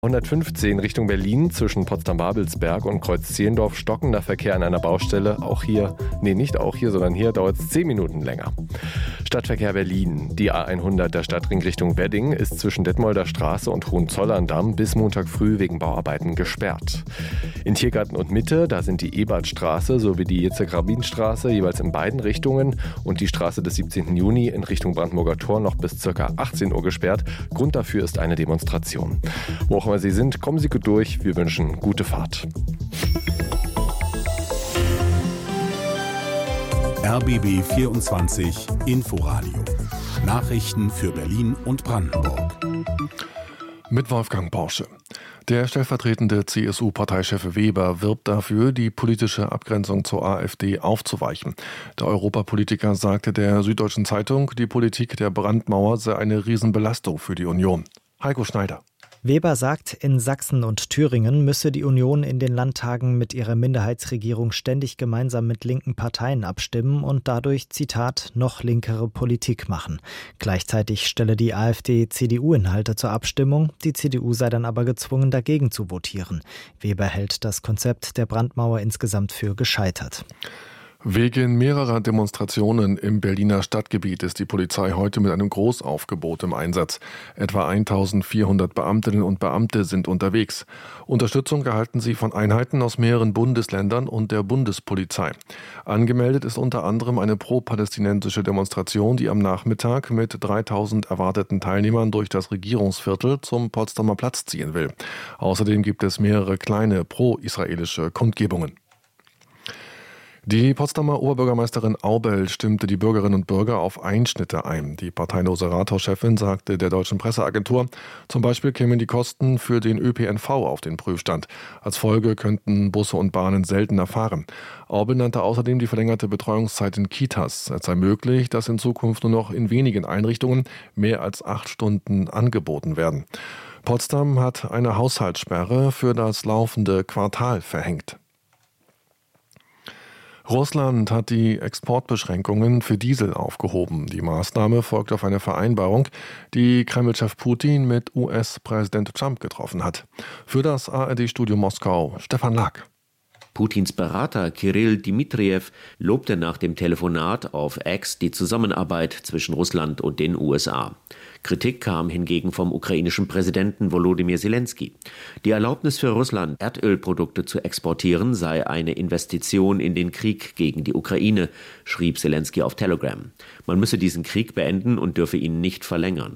115 Richtung Berlin zwischen Potsdam-Babelsberg und Kreuz-Zehlendorf stockender Verkehr an einer Baustelle. Sondern hier dauert es 10 Minuten länger. Stadtverkehr Berlin. Die A100 der Stadtring Richtung Wedding ist zwischen Detmolder Straße und Hohenzollern-Damm bis Montag früh wegen Bauarbeiten gesperrt. In Tiergarten und Mitte, da sind die Ebertstraße sowie die Yitzhak-Rabin-Straße jeweils in beiden Richtungen und die Straße des 17. Juni in Richtung Brandenburger Tor noch bis ca. 18 Uhr gesperrt. Grund dafür ist eine Demonstration. Wo auch immer Sie sind, kommen Sie gut durch. Wir wünschen gute Fahrt. RBB 24 Inforadio. Nachrichten für Berlin und Brandenburg. Mit Wolfgang Porsche. Der stellvertretende CSU-Parteichef Weber wirbt dafür, die politische Abgrenzung zur AfD aufzuweichen. Der Europapolitiker sagte der Süddeutschen Zeitung, die Politik der Brandmauer sei eine Riesenbelastung für die Union. Heiko Schneider. Weber sagt, in Sachsen und Thüringen müsse die Union in den Landtagen mit ihrer Minderheitsregierung ständig gemeinsam mit linken Parteien abstimmen und dadurch, Zitat, noch linkere Politik machen. Gleichzeitig stelle die AfD CDU-Inhalte zur Abstimmung, die CDU sei dann aber gezwungen, dagegen zu votieren. Weber hält das Konzept der Brandmauer insgesamt für gescheitert. Wegen mehrerer Demonstrationen im Berliner Stadtgebiet ist die Polizei heute mit einem Großaufgebot im Einsatz. Etwa 1400 Beamtinnen und Beamte sind unterwegs. Unterstützung erhalten sie von Einheiten aus mehreren Bundesländern und der Bundespolizei. Angemeldet ist unter anderem eine pro-palästinensische Demonstration, die am Nachmittag mit 3000 erwarteten Teilnehmern durch das Regierungsviertel zum Potsdamer Platz ziehen will. Außerdem gibt es mehrere kleine pro-israelische Kundgebungen. Die Potsdamer Oberbürgermeisterin Aubel stimmte die Bürgerinnen und Bürger auf Einschnitte ein. Die parteilose Rathauschefin sagte der Deutschen Presseagentur, zum Beispiel kämen die Kosten für den ÖPNV auf den Prüfstand. Als Folge könnten Busse und Bahnen seltener fahren. Aubel nannte außerdem die verlängerte Betreuungszeit in Kitas. Es sei möglich, dass in Zukunft nur noch in wenigen Einrichtungen mehr als 8 Stunden angeboten werden. Potsdam hat eine Haushaltssperre für das laufende Quartal verhängt. Russland hat die Exportbeschränkungen für Diesel aufgehoben. Die Maßnahme folgt auf eine Vereinbarung, die Kreml-Chef Putin mit US-Präsident Trump getroffen hat. Für das ARD-Studio Moskau Stefan Lack. Putins Berater Kirill Dmitrijew lobte nach dem Telefonat auf X die Zusammenarbeit zwischen Russland und den USA. Kritik kam hingegen vom ukrainischen Präsidenten Volodymyr Zelensky. Die Erlaubnis für Russland, Erdölprodukte zu exportieren, sei eine Investition in den Krieg gegen die Ukraine, schrieb Zelensky auf Telegram. Man müsse diesen Krieg beenden und dürfe ihn nicht verlängern.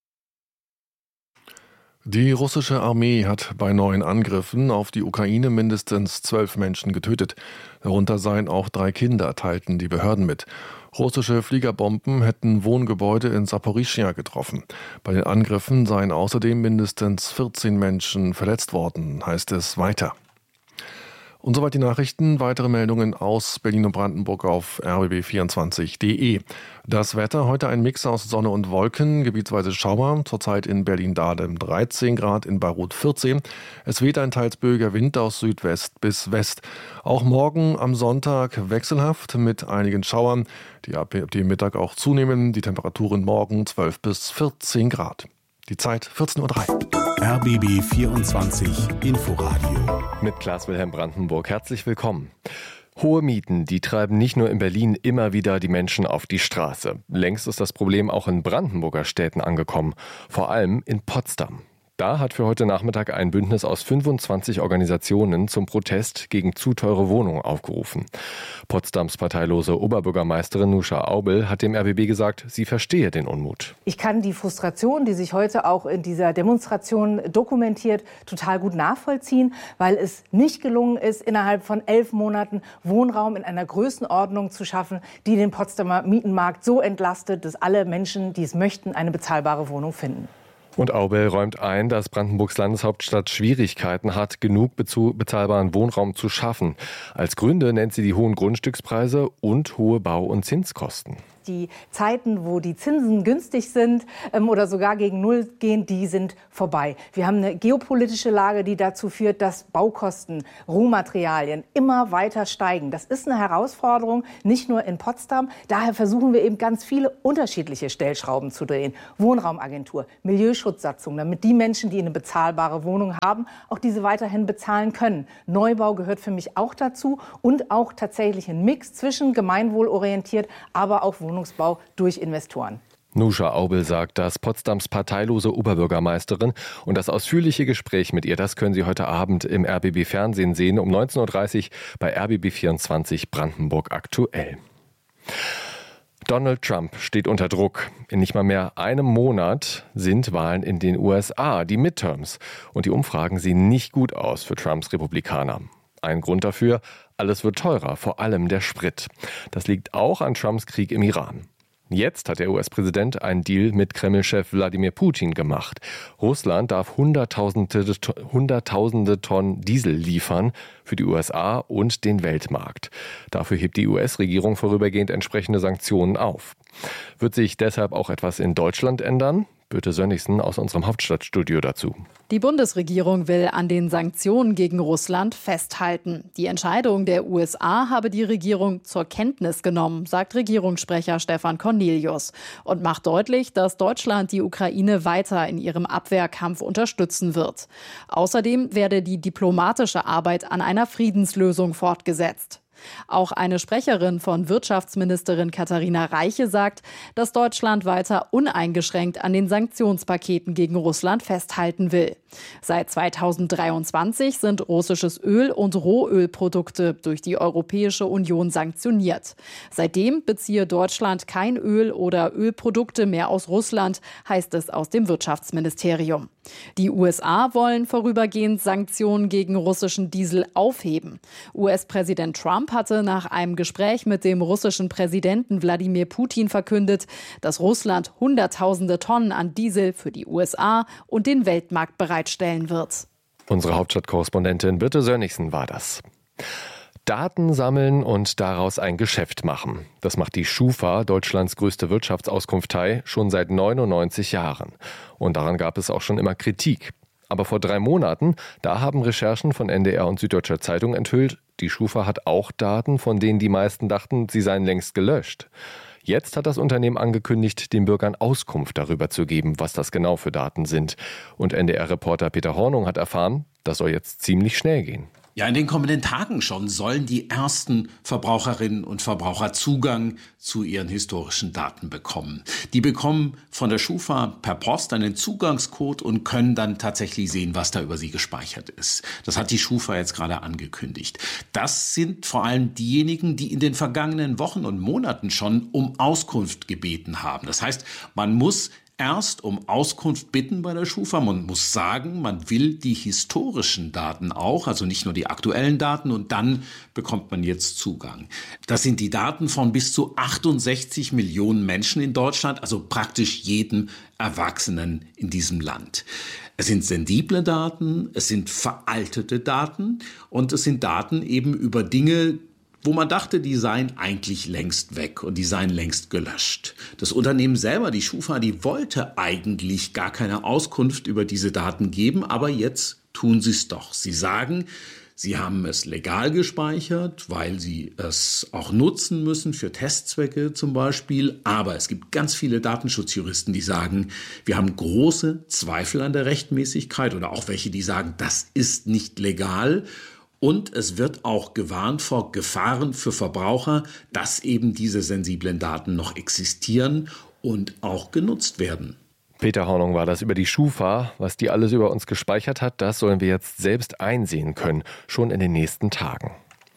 Die russische Armee hat bei neuen Angriffen auf die Ukraine mindestens 12 Menschen getötet. Darunter seien auch 3 Kinder, teilten die Behörden mit. Russische Fliegerbomben hätten Wohngebäude in Saporischschja getroffen. Bei den Angriffen seien außerdem mindestens 14 Menschen verletzt worden, heißt es weiter. Und soweit die Nachrichten. Weitere Meldungen aus Berlin und Brandenburg auf rbb24.de. Das Wetter, heute ein Mix aus Sonne und Wolken, gebietsweise Schauer, zurzeit in Berlin-Dahlem 13 Grad, in Beirut 14. Es weht ein teils böiger Wind aus Südwest bis West. Auch morgen am Sonntag wechselhaft mit einigen Schauern, die ab dem Mittag auch zunehmen. Die Temperaturen morgen 12 bis 14 Grad. Die Zeit 14:03 Uhr. RBB 24 Inforadio. Mit Klaas-Wilhelm Brandenburg. Herzlich willkommen. Hohe Mieten, die treiben nicht nur in Berlin immer wieder die Menschen auf die Straße. Längst ist das Problem auch in Brandenburger Städten angekommen. Vor allem in Potsdam. Da hat für heute Nachmittag ein Bündnis aus 25 Organisationen zum Protest gegen zu teure Wohnungen aufgerufen. Potsdams parteilose Oberbürgermeisterin Nusha Aubel hat dem RBB gesagt, sie verstehe den Unmut. Ich kann die Frustration, die sich heute auch in dieser Demonstration dokumentiert, total gut nachvollziehen, weil es nicht gelungen ist, innerhalb von 11 Monaten Wohnraum in einer Größenordnung zu schaffen, die den Potsdamer Mietenmarkt so entlastet, dass alle Menschen, die es möchten, eine bezahlbare Wohnung finden. Und Aubel räumt ein, dass Brandenburgs Landeshauptstadt Schwierigkeiten hat, genug bezahlbaren Wohnraum zu schaffen. Als Gründe nennt sie die hohen Grundstückspreise und hohe Bau- und Zinskosten. heißt, die Zeiten, wo die Zinsen günstig sind oder sogar gegen Null gehen, die sind vorbei. Wir haben eine geopolitische Lage, die dazu führt, dass Baukosten, Rohmaterialien immer weiter steigen. Das ist eine Herausforderung, nicht nur in Potsdam. Daher versuchen wir eben ganz viele unterschiedliche Stellschrauben zu drehen. Wohnraumagentur, Milieuschutzsatzung, damit die Menschen, die eine bezahlbare Wohnung haben, auch diese weiterhin bezahlen können. Neubau gehört für mich auch dazu und auch tatsächlich ein Mix zwischen gemeinwohlorientiert, aber auch Wohnungsbau durch Investoren. Nusha Aubel sagt das, Potsdams parteilose Oberbürgermeisterin. Und das ausführliche Gespräch mit ihr, das können Sie heute Abend im RBB Fernsehen sehen, um 19.30 Uhr bei RBB 24 Brandenburg aktuell. Donald Trump steht unter Druck. In nicht mal mehr einem Monat sind Wahlen in den USA, die Midterms. Und die Umfragen sehen nicht gut aus für Trumps Republikaner. Ein Grund dafür, alles wird teurer, vor allem der Sprit. Das liegt auch an Trumps Krieg im Iran. Jetzt hat der US-Präsident einen Deal mit Kreml-Chef Wladimir Putin gemacht. Russland darf Hunderttausende Tonnen Diesel liefern für die USA und den Weltmarkt. Dafür hebt die US-Regierung vorübergehend entsprechende Sanktionen auf. Wird sich deshalb auch etwas in Deutschland ändern? Birte Sönnigsen aus unserem Hauptstadtstudio dazu. Die Bundesregierung will an den Sanktionen gegen Russland festhalten. Die Entscheidung der USA habe die Regierung zur Kenntnis genommen, sagt Regierungssprecher Stefan Cornelius und macht deutlich, dass Deutschland die Ukraine weiter in ihrem Abwehrkampf unterstützen wird. Außerdem werde die diplomatische Arbeit an einer Friedenslösung fortgesetzt. Auch eine Sprecherin von Wirtschaftsministerin Katharina Reiche sagt, dass Deutschland weiter uneingeschränkt an den Sanktionspaketen gegen Russland festhalten will. Seit 2023 sind russisches Öl und Rohölprodukte durch die Europäische Union sanktioniert. Seitdem beziehe Deutschland kein Öl oder Ölprodukte mehr aus Russland, heißt es aus dem Wirtschaftsministerium. Die USA wollen vorübergehend Sanktionen gegen russischen Diesel aufheben. US-Präsident Trump hatte nach einem Gespräch mit dem russischen Präsidenten Wladimir Putin verkündet, dass Russland Hunderttausende Tonnen an Diesel für die USA und den Weltmarkt bereitstellen wird. Unsere Hauptstadtkorrespondentin Birte Sönnigsen war das. Daten sammeln und daraus ein Geschäft machen. Das macht die Schufa, Deutschlands größte Wirtschaftsauskunftei, schon seit 99 Jahren. Und daran gab es auch schon immer Kritik. Aber vor 3 Monaten, da haben Recherchen von NDR und Süddeutscher Zeitung enthüllt, die Schufa hat auch Daten, von denen die meisten dachten, sie seien längst gelöscht. Jetzt hat das Unternehmen angekündigt, den Bürgern Auskunft darüber zu geben, was das genau für Daten sind. Und NDR-Reporter Peter Hornung hat erfahren, das soll jetzt ziemlich schnell gehen. Ja, in den kommenden Tagen schon sollen die ersten Verbraucherinnen und Verbraucher Zugang zu ihren historischen Daten bekommen. Die bekommen von der Schufa per Post einen Zugangscode und können dann tatsächlich sehen, was da über sie gespeichert ist. Das hat die Schufa jetzt gerade angekündigt. Das sind vor allem diejenigen, die in den vergangenen Wochen und Monaten schon um Auskunft gebeten haben. Das heißt, man muss erst um Auskunft bitten bei der Schufa. Man muss sagen, man will die historischen Daten auch, also nicht nur die aktuellen Daten, und dann bekommt man jetzt Zugang. Das sind die Daten von bis zu 68 Millionen Menschen in Deutschland, also praktisch jedem Erwachsenen in diesem Land. Es sind sensible Daten, es sind veraltete Daten und es sind Daten eben über Dinge, wo man dachte, die seien eigentlich längst weg und die seien längst gelöscht. Das Unternehmen selber, die Schufa, die wollte eigentlich gar keine Auskunft über diese Daten geben, aber jetzt tun sie es doch. Sie sagen, sie haben es legal gespeichert, weil sie es auch nutzen müssen für Testzwecke zum Beispiel. Aber es gibt ganz viele Datenschutzjuristen, die sagen, wir haben große Zweifel an der Rechtmäßigkeit oder auch welche, die sagen, das ist nicht legal. Und es wird auch gewarnt vor Gefahren für Verbraucher, dass eben diese sensiblen Daten noch existieren und auch genutzt werden. Peter Hornung war das über die Schufa. Was die alles über uns gespeichert hat, das sollen wir jetzt selbst einsehen können, schon in den nächsten Tagen.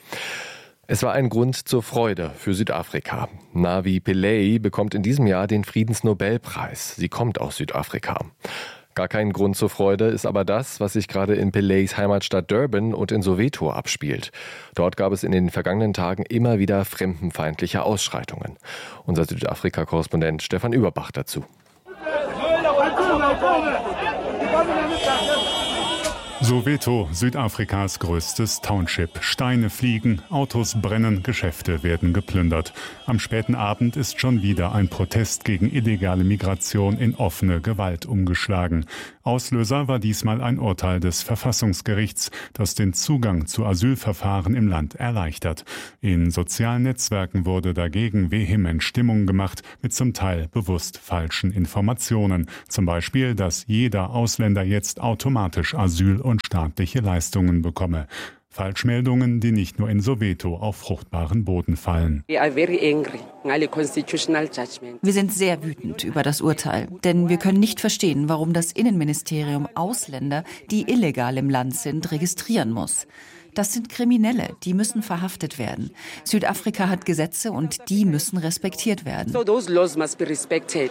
Es war ein Grund zur Freude für Südafrika. Navi Pillay bekommt in diesem Jahr den Friedensnobelpreis. Sie kommt aus Südafrika. Gar kein Grund zur Freude ist aber das, was sich gerade in Pillays Heimatstadt Durban und in Soweto abspielt. Dort gab es in den vergangenen Tagen immer wieder fremdenfeindliche Ausschreitungen. Unser Südafrika-Korrespondent Stefan Überbach dazu. Soweto, Südafrikas größtes Township. Steine fliegen, Autos brennen, Geschäfte werden geplündert. Am späten Abend ist schon wieder ein Protest gegen illegale Migration in offene Gewalt umgeschlagen. Auslöser war diesmal ein Urteil des Verfassungsgerichts, das den Zugang zu Asylverfahren im Land erleichtert. In sozialen Netzwerken wurde dagegen vehement Stimmung gemacht, mit zum Teil bewusst falschen Informationen. Zum Beispiel, dass jeder Ausländer jetzt automatisch Asyl und staatliche Leistungen bekomme. Falschmeldungen, die nicht nur in Soweto auf fruchtbaren Boden fallen. Wir sind sehr wütend über das Urteil, denn wir können nicht verstehen, warum das Innenministerium Ausländer, die illegal im Land sind, registrieren muss. Das sind Kriminelle, die müssen verhaftet werden. Südafrika hat Gesetze und die müssen respektiert werden. So those laws must be respected.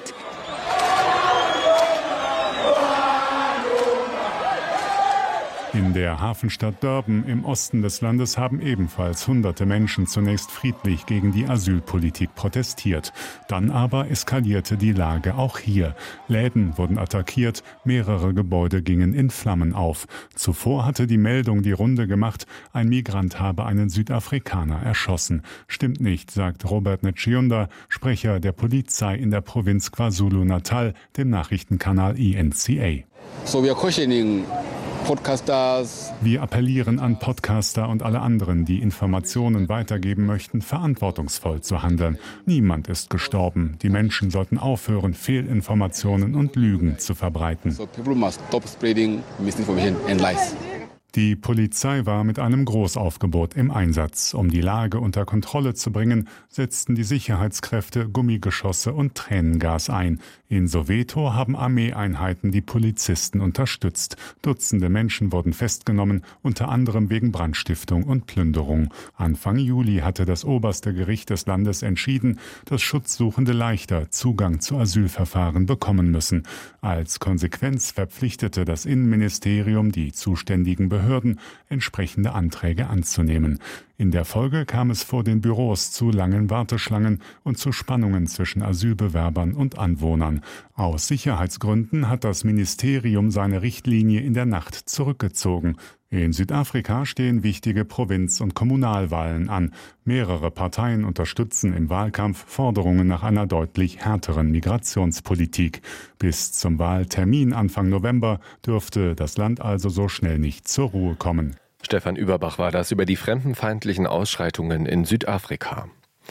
In der Hafenstadt Durban im Osten des Landes haben ebenfalls hunderte Menschen zunächst friedlich gegen die Asylpolitik protestiert. Dann aber eskalierte die Lage auch hier. Läden wurden attackiert, mehrere Gebäude gingen in Flammen auf. Zuvor hatte die Meldung die Runde gemacht, ein Migrant habe einen Südafrikaner erschossen. Stimmt nicht, sagt Robert Nchiunda, Sprecher der Polizei in der Provinz KwaZulu-Natal, dem Nachrichtenkanal INCA. So we are questioning Podcasters. Wir appellieren an Podcaster und alle anderen, die Informationen weitergeben möchten, verantwortungsvoll zu handeln. Niemand ist gestorben. Die Menschen sollten aufhören, Fehlinformationen und Lügen zu verbreiten. So people must stop spreading misinformation and lies. Die Polizei war mit einem Großaufgebot im Einsatz. Um die Lage unter Kontrolle zu bringen, setzten die Sicherheitskräfte Gummigeschosse und Tränengas ein. In Soweto haben Armeeeinheiten die Polizisten unterstützt. Dutzende Menschen wurden festgenommen, unter anderem wegen Brandstiftung und Plünderung. Anfang Juli hatte das oberste Gericht des Landes entschieden, dass Schutzsuchende leichter Zugang zu Asylverfahren bekommen müssen. Als Konsequenz verpflichtete das Innenministerium die zuständigen Behörden, entsprechende Anträge anzunehmen. In der Folge kam es vor den Büros zu langen Warteschlangen und zu Spannungen zwischen Asylbewerbern und Anwohnern. Aus Sicherheitsgründen hat das Ministerium seine Richtlinie in der Nacht zurückgezogen. In Südafrika stehen wichtige Provinz- und Kommunalwahlen an. Mehrere Parteien unterstützen im Wahlkampf Forderungen nach einer deutlich härteren Migrationspolitik. Bis zum Wahltermin Anfang November dürfte das Land also so schnell nicht zur Ruhe kommen. Stefan Überbach war das über die fremdenfeindlichen Ausschreitungen in Südafrika.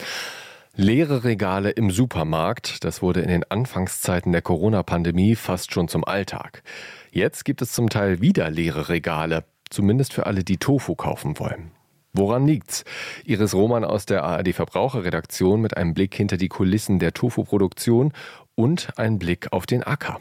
Leere Regale im Supermarkt, das wurde in den Anfangszeiten der Corona-Pandemie fast schon zum Alltag. Jetzt gibt es zum Teil wieder leere Regale, zumindest für alle, die Tofu kaufen wollen. Woran liegt's? Iris Roman aus der ARD-Verbraucherredaktion mit einem Blick hinter die Kulissen der Tofu-Produktion und ein Blick auf den Acker.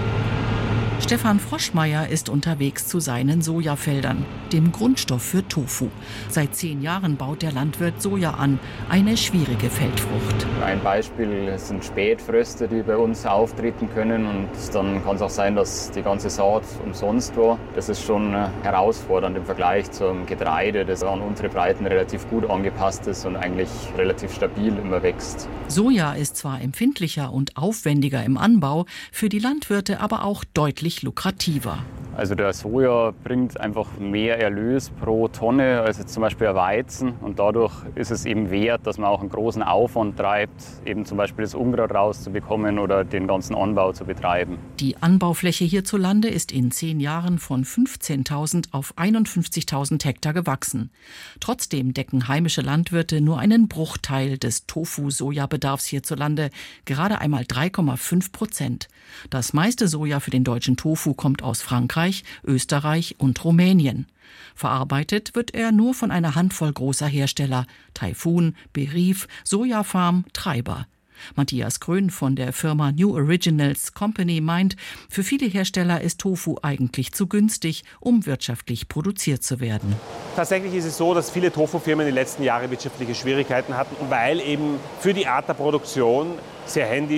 Stefan Froschmeier ist unterwegs zu seinen Sojafeldern, dem Grundstoff für Tofu. Seit 10 Jahren baut der Landwirt Soja an, eine schwierige Feldfrucht. Ein Beispiel sind Spätfröste, die bei uns auftreten können. Und dann kann es auch sein, dass die ganze Saat umsonst war. Das ist schon herausfordernd im Vergleich zum Getreide, das an unsere Breiten relativ gut angepasst ist und eigentlich relativ stabil immer wächst. Soja ist zwar empfindlicher und aufwendiger im Anbau, für die Landwirte aber auch deutlich lukrativer. Also der Soja bringt einfach mehr Erlös pro Tonne als jetzt zum Beispiel ein Weizen. Und dadurch ist es eben wert, dass man auch einen großen Aufwand treibt, eben zum Beispiel das Unkraut rauszubekommen oder den ganzen Anbau zu betreiben. Die Anbaufläche hierzulande ist in 10 Jahren von 15.000 auf 51.000 Hektar gewachsen. Trotzdem decken heimische Landwirte nur einen Bruchteil des Tofu-Sojabedarfs hierzulande, gerade einmal 3,5%. Das meiste Soja für den deutschen Tofu kommt aus Frankreich, Österreich und Rumänien. Verarbeitet wird er nur von einer Handvoll großer Hersteller: Taifun, Berief, Sojafarm, Treiber. Matthias Grön von der Firma New Originals Company meint, für viele Hersteller ist Tofu eigentlich zu günstig, um wirtschaftlich produziert zu werden. Tatsächlich ist es so, dass viele Tofu-Firmen in den letzten Jahren wirtschaftliche Schwierigkeiten hatten, weil eben für die Art der Produktion sehr händisch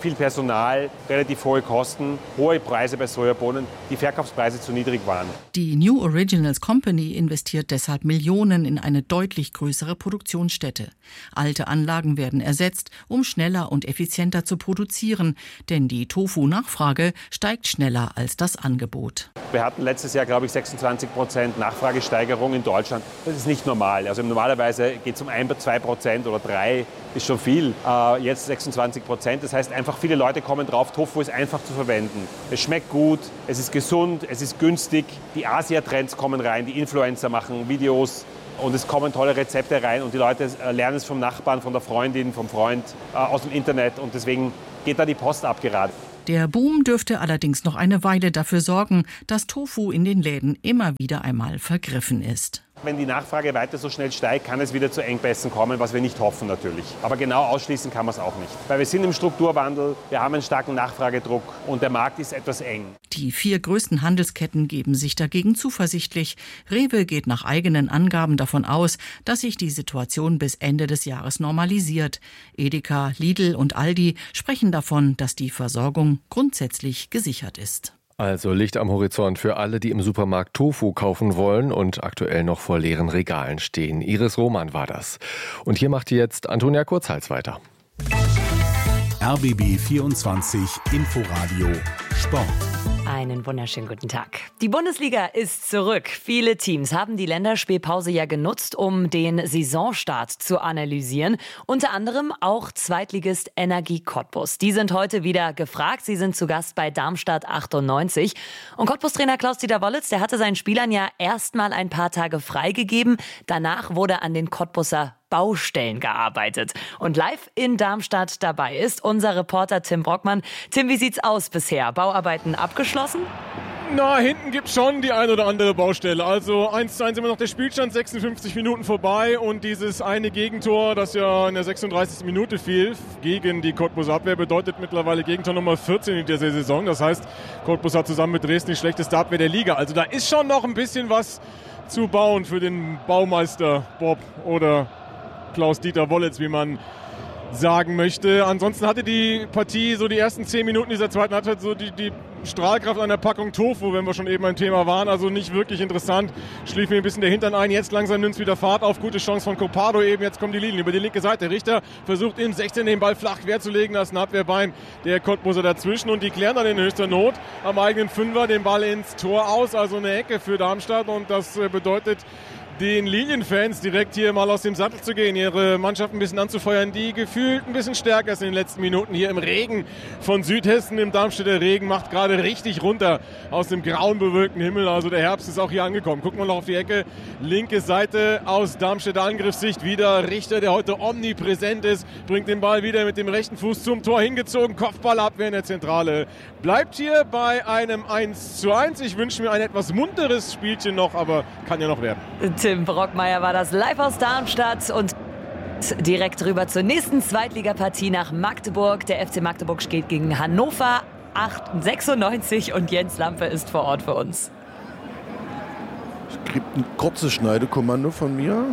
viel Personal, relativ hohe Kosten, hohe Preise bei Sojabohnen, die Verkaufspreise zu niedrig waren. Die New Originals Company investiert deshalb Millionen in eine deutlich größere Produktionsstätte. Alte Anlagen werden ersetzt, um schneller und effizienter zu produzieren, denn die Tofu-Nachfrage steigt schneller als das Angebot. Wir hatten letztes Jahr, glaube ich, 26% Nachfragesteigerung in Deutschland. Das ist nicht normal. Also normalerweise geht es um 1-2% oder 3%, ist schon viel. Jetzt 26%. Das heißt einfach, viele Leute kommen drauf, Tofu ist einfach zu verwenden. Es schmeckt gut, es ist gesund, es ist günstig. Die Asia-Trends kommen rein, die Influencer machen Videos und es kommen tolle Rezepte rein und die Leute lernen es vom Nachbarn, von der Freundin, vom Freund, aus dem Internet und deswegen geht da die Post ab gerade. Der Boom dürfte allerdings noch eine Weile dafür sorgen, dass Tofu in den Läden immer wieder einmal vergriffen ist. Wenn die Nachfrage weiter so schnell steigt, kann es wieder zu Engpässen kommen, was wir nicht hoffen natürlich. Aber genau ausschließen kann man es auch nicht. Weil wir sind im Strukturwandel, wir haben einen starken Nachfragedruck und der Markt ist etwas eng. Die 4 größten Handelsketten geben sich dagegen zuversichtlich. Rewe geht nach eigenen Angaben davon aus, dass sich die Situation bis Ende des Jahres normalisiert. Edeka, Lidl und Aldi sprechen davon, dass die Versorgung grundsätzlich gesichert ist. Also Licht am Horizont für alle, die im Supermarkt Tofu kaufen wollen und aktuell noch vor leeren Regalen stehen. Iris Roman war das. Und hier macht jetzt Antonia Kurzhals weiter. RBB 24 Inforadio Sport. Einen wunderschönen guten Tag. Die Bundesliga ist zurück. Viele Teams haben die Länderspielpause ja genutzt, um den Saisonstart zu analysieren. Unter anderem auch Zweitligist Energie Cottbus. Die sind heute wieder gefragt. Sie sind zu Gast bei Darmstadt 98. Und Cottbus-Trainer Klaus-Dieter Wollitz, der hatte seinen Spielern ja erstmal ein paar Tage freigegeben. Danach wurde an den Cottbuser Baustellen gearbeitet. Und live in Darmstadt dabei ist unser Reporter Tim Brockmann. Tim, wie sieht's aus bisher? Bauarbeiten abgeschlossen? Na, hinten gibt's schon die ein oder andere Baustelle. Also 1:1 immer noch der Spielstand, 56 Minuten vorbei und dieses eine Gegentor, das ja in der 36. Minute fiel, gegen die Cottbus Abwehr, bedeutet mittlerweile Gegentor Nummer 14 in dieser Saison. Das heißt, Cottbus hat zusammen mit Dresden die schlechteste Abwehr der Liga. Also da ist schon noch ein bisschen was zu bauen für den Baumeister Bob oder Klaus-Dieter Wollitz, wie man sagen möchte. Ansonsten hatte die Partie so die ersten 10 Minuten dieser zweiten Halbzeit so die Strahlkraft einer Packung Tofu, wenn wir schon eben ein Thema waren. Also nicht wirklich interessant. Schlief mir ein bisschen der Hintern ein. Jetzt langsam nimmt es wieder Fahrt auf. Gute Chance von Copado eben. Jetzt kommen die Linien über die linke Seite. Richter versucht im 16 den Ball flach querzulegen. Das ist ein Abwehrbein der Cottbuser dazwischen. Und die klären dann in höchster Not am eigenen Fünfer den Ball ins Tor aus. Also eine Ecke für Darmstadt. Und das bedeutet den Lilienfans direkt hier mal aus dem Sattel zu gehen, ihre Mannschaft ein bisschen anzufeuern, die gefühlt ein bisschen stärker ist in den letzten Minuten hier im Regen von Südhessen. Im Darmstädter Regen macht gerade richtig runter aus dem grauen bewölkten Himmel. Also der Herbst ist auch hier angekommen. Gucken wir noch auf die Ecke. Linke Seite aus Darmstädter Angriffssicht. Wieder Richter, der heute omnipräsent ist, bringt den Ball wieder mit dem rechten Fuß zum Tor hingezogen. Kopfballabwehr in der Zentrale. Bleibt hier bei einem 1:1. Ich wünsche mir ein etwas munteres Spielchen noch, aber kann ja noch werden. Tim Brockmeier war das live aus Darmstadt und direkt rüber zur nächsten Zweitligapartie nach Magdeburg. Der FC Magdeburg steht gegen Hannover 96 und Jens Lampe ist vor Ort für uns. Es gibt ein kurzes Schneidekommando von mir.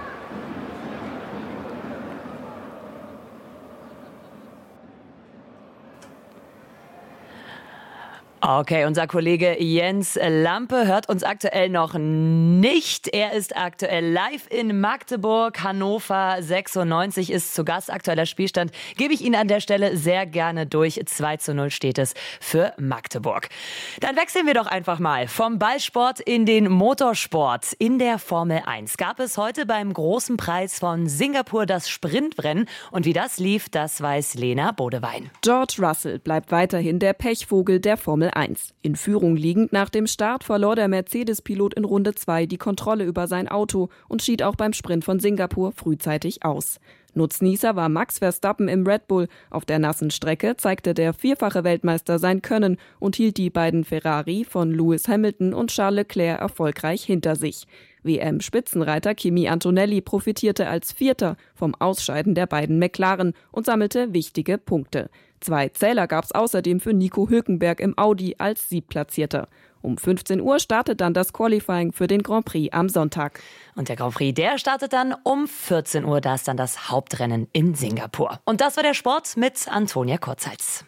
Okay, unser Kollege Jens Lampe hört uns aktuell noch nicht. Er ist aktuell live in Magdeburg. Hannover 96 ist zu Gast. Aktueller Spielstand gebe ich Ihnen an der Stelle sehr gerne durch. 2:0 steht es für Magdeburg. Dann wechseln wir doch einfach mal vom Ballsport in den Motorsport. In der Formel 1 gab es heute beim großen Preis von Singapur das Sprintrennen. Und wie das lief, das weiß Lena Bodewein. George Russell bleibt weiterhin der Pechvogel der Formel 1. In Führung liegend nach dem Start verlor der Mercedes-Pilot in Runde 2 die Kontrolle über sein Auto und schied auch beim Sprint von Singapur frühzeitig aus. Nutznießer war Max Verstappen im Red Bull. Auf der nassen Strecke zeigte der vierfache Weltmeister sein Können und hielt die beiden Ferrari von Lewis Hamilton und Charles Leclerc erfolgreich hinter sich. WM-Spitzenreiter Kimi Antonelli profitierte als Vierter vom Ausscheiden der beiden McLaren und sammelte wichtige Punkte. 2 Zähler gab es außerdem für Nico Hülkenberg im Audi als Siebtplatzierter. Um 15 Uhr startet dann das Qualifying für den Grand Prix am Sonntag. Und der Grand Prix, der startet dann um 14 Uhr. Da ist dann das Hauptrennen in Singapur. Und das war der Sport mit Antonia Kurzhals.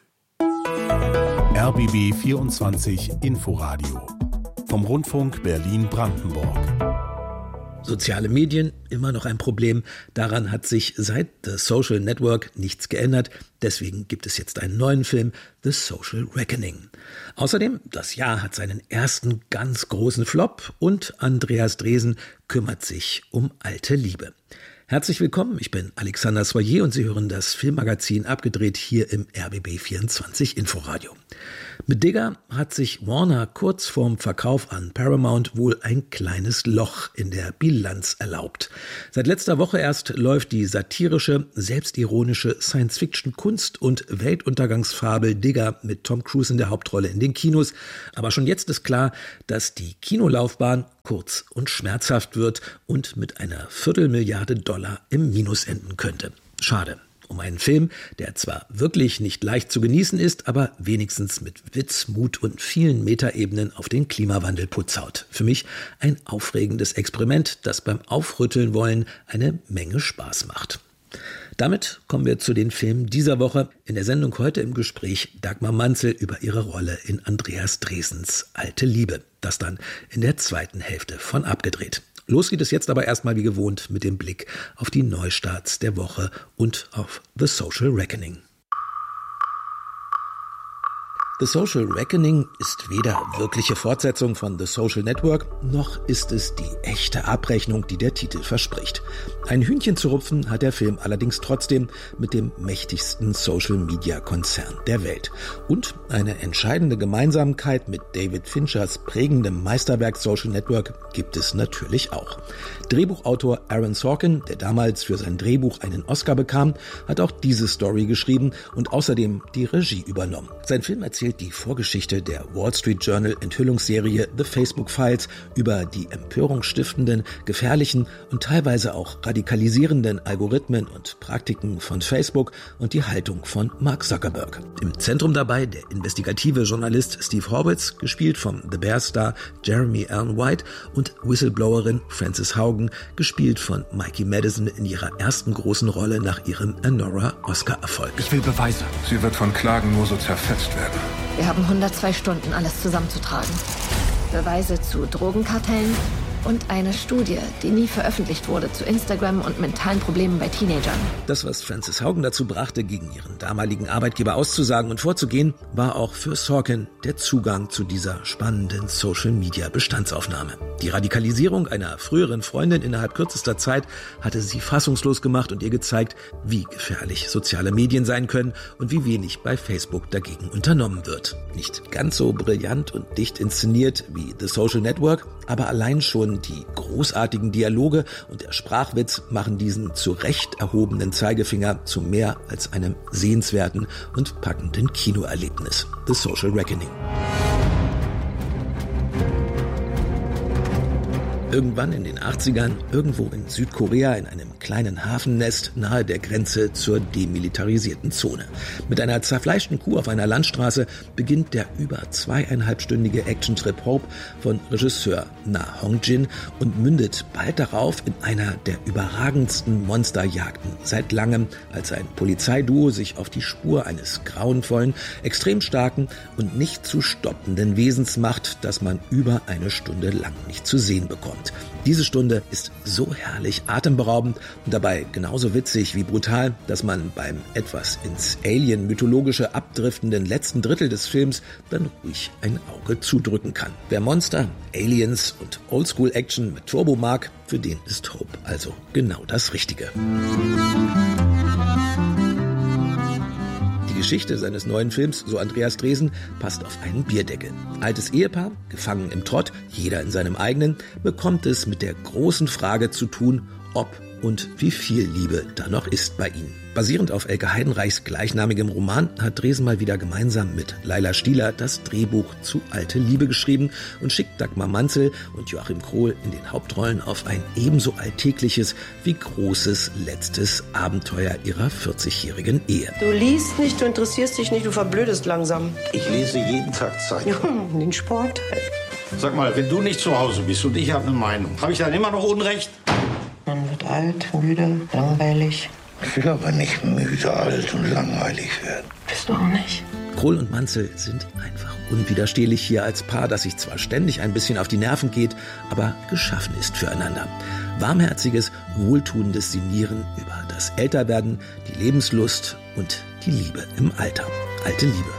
RBB 24 Inforadio vom Rundfunk Berlin-Brandenburg. Soziale Medien, immer noch ein Problem. Daran hat sich seit The Social Network nichts geändert. Deswegen gibt es jetzt einen neuen Film, The Social Reckoning. Außerdem, das Jahr hat seinen ersten ganz großen Flop und Andreas Dresen kümmert sich um alte Liebe. Herzlich willkommen, ich bin Alexander Soyer und Sie hören das Filmmagazin Abgedreht hier im RBB 24 Inforadio. Mit Digger hat sich Warner kurz vorm Verkauf an Paramount wohl ein kleines Loch in der Bilanz erlaubt. Seit letzter Woche erst läuft die satirische, selbstironische Science-Fiction-Kunst- und Weltuntergangsfabel Digger mit Tom Cruise in der Hauptrolle in den Kinos. Aber schon jetzt ist klar, dass die Kinolaufbahn kurz und schmerzhaft wird und mit einer $250 im Minus enden könnte. Schade. Um einen Film, der zwar wirklich nicht leicht zu genießen ist, aber wenigstens mit Witz, Mut und vielen Metaebenen auf den Klimawandel putzhaut. Für mich ein aufregendes Experiment, das beim Aufrütteln wollen eine Menge Spaß macht. Damit kommen wir zu den Filmen dieser Woche. In der Sendung heute im Gespräch Dagmar Manzel über ihre Rolle in Andreas Dresens Alte Liebe. Das dann in der zweiten Hälfte von Abgedreht. Los geht es jetzt aber erstmal wie gewohnt mit dem Blick auf die Neustarts der Woche und auf The Social Reckoning. The Social Reckoning ist weder wirkliche Fortsetzung von The Social Network, noch ist es die echte Abrechnung, die der Titel verspricht. Ein Hühnchen zu rupfen hat der Film allerdings trotzdem mit dem mächtigsten Social-Media-Konzern der Welt. Und eine entscheidende Gemeinsamkeit mit David Finchers prägendem Meisterwerk Social Network gibt es natürlich auch. Drehbuchautor Aaron Sorkin, der damals für sein Drehbuch einen Oscar bekam, hat auch diese Story geschrieben und außerdem die Regie übernommen. Sein Film erzählt die Vorgeschichte der Wall Street Journal Enthüllungsserie The Facebook Files über die empörungsstiftenden, gefährlichen und teilweise auch radikalisierenden Algorithmen und Praktiken von Facebook und die Haltung von Mark Zuckerberg. Im Zentrum dabei der investigative Journalist Steve Horwitz, gespielt vom The Bear-Star Jeremy Allen White, und Whistleblowerin Frances Haugen, gespielt von Mikey Madison in ihrer ersten großen Rolle nach ihrem Anora-Oscar-Erfolg. Ich will Beweise. Sie wird von Klagen nur so zerfetzt werden. Wir haben 102 Stunden, alles zusammenzutragen. Beweise zu Drogenkartellen und eine Studie, die nie veröffentlicht wurde, zu Instagram und mentalen Problemen bei Teenagern. Das, was Frances Haugen dazu brachte, gegen ihren damaligen Arbeitgeber auszusagen und vorzugehen, war auch für Sorkin der Zugang zu dieser spannenden Social-Media-Bestandsaufnahme. Die Radikalisierung einer früheren Freundin innerhalb kürzester Zeit hatte sie fassungslos gemacht und ihr gezeigt, wie gefährlich soziale Medien sein können und wie wenig bei Facebook dagegen unternommen wird. Nicht ganz so brillant und dicht inszeniert wie The Social Network, aber allein schon die großartigen Dialoge und der Sprachwitz machen diesen zu Recht erhobenen Zeigefinger zu mehr als einem sehenswerten und packenden Kinoerlebnis. The Social Reckoning. Irgendwann in den 80ern, irgendwo in Südkorea in einem kleinen Hafennest nahe der Grenze zur demilitarisierten Zone. Mit einer zerfleischten Kuh auf einer Landstraße beginnt der über 2,5-stündige Actiontrip Hope von Regisseur Na Hong-jin und mündet bald darauf in einer der überragendsten Monsterjagden seit langem, als ein Polizeiduo sich auf die Spur eines grauenvollen, extrem starken und nicht zu stoppenden Wesens macht, das man über eine Stunde lang nicht zu sehen bekommt. Diese Stunde ist so herrlich atemberaubend und dabei genauso witzig wie brutal, dass man beim etwas ins Alien-Mythologische abdriftenden letzten Drittel des Films dann ruhig ein Auge zudrücken kann. Wer Monster, Aliens und Oldschool-Action mit Turbo mag, für den ist Hope also genau das Richtige. Die Geschichte seines neuen Films, so Andreas Dresen, passt auf einen Bierdeckel. Altes Ehepaar, gefangen im Trott, jeder in seinem eigenen, bekommt es mit der großen Frage zu tun, ob und wie viel Liebe da noch ist bei ihnen. Basierend auf Elke Heidenreichs gleichnamigem Roman hat Dresen mal wieder gemeinsam mit Laila Stieler das Drehbuch zu Alte Liebe geschrieben und schickt Dagmar Manzel und Joachim Krohl in den Hauptrollen auf ein ebenso alltägliches wie großes letztes Abenteuer ihrer 40-jährigen Ehe. Du liest nicht, du interessierst dich nicht, du verblödest langsam. Ich lese jeden Tag Zeitung. Den Sport halt. Sag mal, wenn du nicht zu Hause bist und ich habe eine Meinung, habe ich dann immer noch Unrecht? Man wird alt, müde, langweilig. Ich will aber nicht müde, alt und langweilig werden. Bist du auch nicht? Kroll und Manzel sind einfach unwiderstehlich hier als Paar, das sich zwar ständig ein bisschen auf die Nerven geht, aber geschaffen ist füreinander. Warmherziges, wohltuendes Sinnieren über das Älterwerden, die Lebenslust und die Liebe im Alter. Alte Liebe.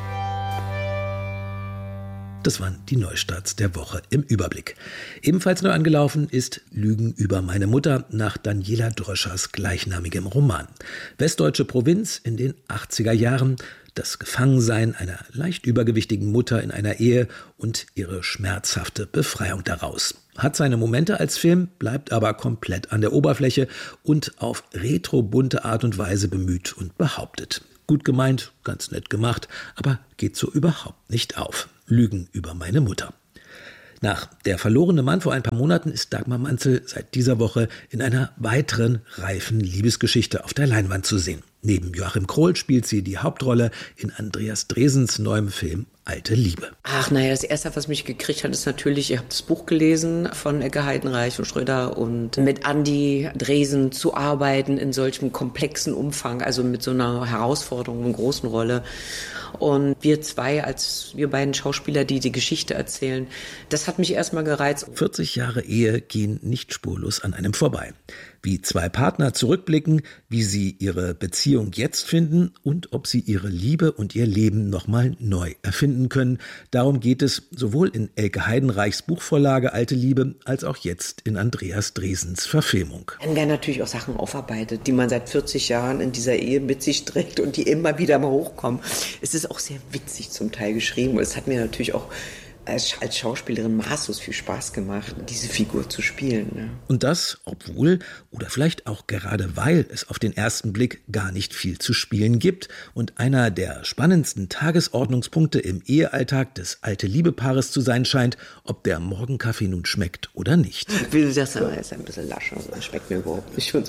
Das waren die Neustarts der Woche im Überblick. Ebenfalls neu angelaufen ist Lügen über meine Mutter nach Daniela Dröschers gleichnamigem Roman. Westdeutsche Provinz in den 80er Jahren, das Gefangensein einer leicht übergewichtigen Mutter in einer Ehe und ihre schmerzhafte Befreiung daraus. Hat seine Momente als Film, bleibt aber komplett an der Oberfläche und auf retrobunte Art und Weise bemüht und behauptet. Gut gemeint, ganz nett gemacht, aber geht so überhaupt nicht auf. Lügen über meine Mutter. Nach Der verlorene Mann vor ein paar Monaten ist Dagmar Manzel seit dieser Woche in einer weiteren reifen Liebesgeschichte auf der Leinwand zu sehen. Neben Joachim Kroll spielt sie die Hauptrolle in Andreas Dresens neuem Film Alte Liebe. Ach naja, das Erste, was mich gekriegt hat, ist natürlich, ich habe das Buch gelesen von Ecke Heidenreich und Schröder und mit Andi Dresen zu arbeiten in solchem komplexen Umfang, also mit so einer Herausforderung und großen Rolle. Und wir beiden Schauspieler, die die Geschichte erzählen, das hat mich erstmal gereizt. 40 Jahre Ehe gehen nicht spurlos an einem vorbei. Wie zwei Partner zurückblicken, wie sie ihre Beziehung jetzt finden und ob sie ihre Liebe und ihr Leben nochmal neu erfinden können. Darum geht es sowohl in Elke Heidenreichs Buchvorlage Alte Liebe als auch jetzt in Andreas Dresens Verfilmung. Dann werden natürlich auch Sachen aufarbeitet, die man seit 40 Jahren in dieser Ehe mit sich trägt und die immer wieder mal hochkommen. Es ist auch sehr witzig zum Teil geschrieben und es hat mir natürlich auch als Schauspielerin maßlos viel Spaß gemacht, diese Figur zu spielen. Ne? Und das, obwohl oder vielleicht auch gerade weil es auf den ersten Blick gar nicht viel zu spielen gibt und einer der spannendsten Tagesordnungspunkte im Ehealltag des Alte-Liebe-Paares zu sein scheint, ob der Morgenkaffee nun schmeckt oder nicht. Wie du sagst, er ist ein bisschen lasch, also das schmeckt mir überhaupt nicht schon so.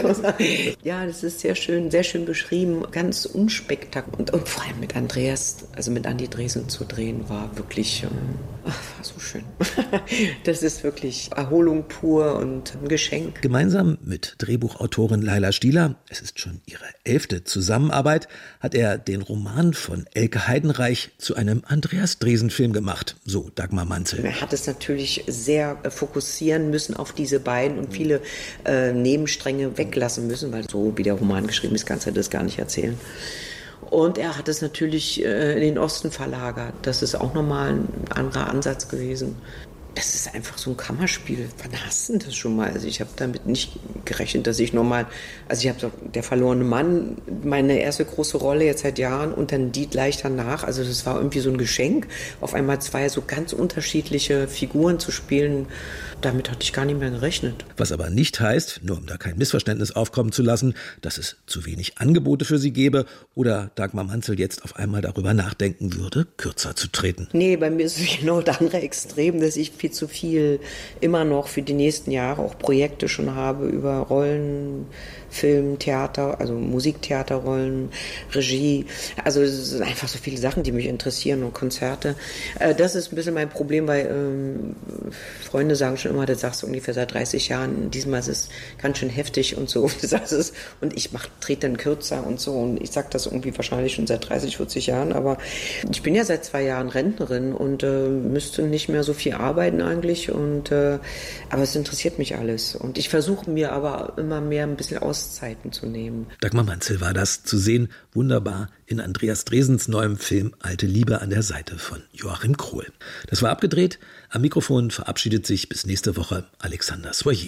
Ja, das ist sehr schön beschrieben, ganz unspektakulär. Und vor allem mit Andreas, also mit Andi Dresen zu drehen, war wirklich... war so schön. Das ist wirklich Erholung pur und ein Geschenk. Gemeinsam mit Drehbuchautorin Laila Stieler, es ist schon ihre 11. Zusammenarbeit, hat er den Roman von Elke Heidenreich zu einem Andreas Dresen-Film gemacht, so Dagmar Manzel. Er hat es natürlich sehr fokussieren müssen auf diese beiden und viele Nebenstränge weglassen müssen, weil so wie der Roman geschrieben ist, kannst du das gar nicht erzählen. Und er hat es natürlich in den Osten verlagert. Das ist auch nochmal ein anderer Ansatz gewesen. Das ist einfach so ein Kammerspiel. Wann hast du das schon mal? Also ich habe damit nicht gerechnet, dass ich nochmal... Also ich habe Der verlorene Mann, meine erste große Rolle jetzt seit Jahren und dann die gleich danach. Also das war irgendwie so ein Geschenk, auf einmal zwei so ganz unterschiedliche Figuren zu spielen. Damit hatte ich gar nicht mehr gerechnet. Was aber nicht heißt, nur um da kein Missverständnis aufkommen zu lassen, dass es zu wenig Angebote für sie gäbe oder Dagmar Manzel jetzt auf einmal darüber nachdenken würde, kürzer zu treten. Nee, bei mir ist es genau das andere Extrem, dass ich viel zu viel immer noch für die nächsten Jahre auch Projekte schon habe über Rollen, Film, Theater, also Musiktheaterrollen, Regie. Also es sind einfach so viele Sachen, die mich interessieren und Konzerte. Das ist ein bisschen mein Problem, weil Freunde sagen schon immer, das sagst du ungefähr seit 30 Jahren, diesmal ist es ganz schön heftig und so. Und ich trete dann kürzer und so und ich sage das irgendwie wahrscheinlich schon seit 30, 40 Jahren, aber ich bin ja seit 2 Jahren Rentnerin und müsste nicht mehr so viel arbeiten eigentlich aber es interessiert mich alles und ich versuche mir aber immer mehr ein bisschen Auszeiten zu nehmen. Dagmar Manzel war das zu sehen, wunderbar in Andreas Dresens neuem Film Alte Liebe an der Seite von Joachim Kroll. Das war abgedreht. Am Mikrofon verabschiedet sich bis nächste Woche Alexander Soyer.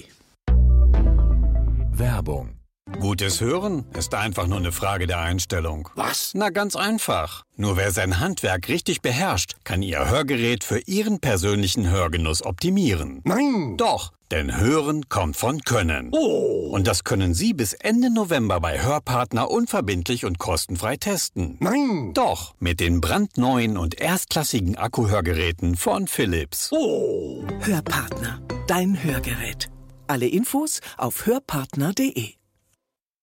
Werbung. Gutes Hören ist einfach nur eine Frage der Einstellung. Was? Na, ganz einfach. Nur wer sein Handwerk richtig beherrscht, kann Ihr Hörgerät für Ihren persönlichen Hörgenuss optimieren. Nein! Doch, denn Hören kommt von Können. Oh! Und das können Sie bis Ende November bei Hörpartner unverbindlich und kostenfrei testen. Nein! Doch, mit den brandneuen und erstklassigen Akkuhörgeräten von Philips. Oh! Hörpartner, dein Hörgerät. Alle Infos auf hörpartner.de.